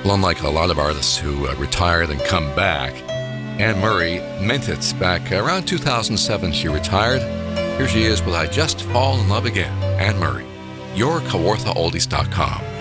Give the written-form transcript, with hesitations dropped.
Well, unlike a lot of artists who retired and come back, Anne Murray meant it. Back around 2007, she retired. Here she is with I Just Fall in Love Again. Anne Murray, your Kawartha Oldies.com.